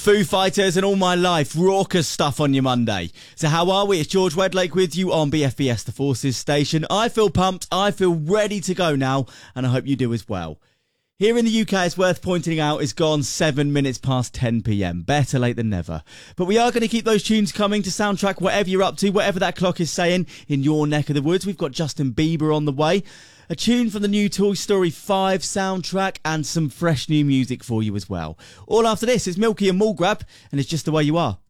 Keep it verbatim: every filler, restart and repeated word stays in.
Foo Fighters and All My Life, raucous stuff on your Monday. So how are we? It's George Wedlake with you on B F B S The Forces station. I feel pumped, I feel ready to go now, and I hope you do as well. Here in the U K, it's worth pointing out, it's gone seven minutes past ten p.m. Better late than never. But we are going to keep those tunes coming to soundtrack whatever you're up to, whatever that clock is saying in your neck of the woods. We've got Justin Bieber on the way, a tune from the new Toy Story five soundtrack, and some fresh new music for you as well. All after this, it's Milky and Mallgrab, and it's just the way you are.